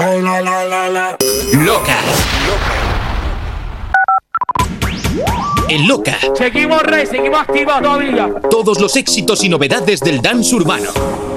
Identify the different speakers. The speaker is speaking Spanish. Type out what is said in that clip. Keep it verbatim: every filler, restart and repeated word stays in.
Speaker 1: Loca. En Loca.
Speaker 2: Seguimos, rey, seguimos activos todavía.
Speaker 1: Todos los éxitos y novedades del dance urbano.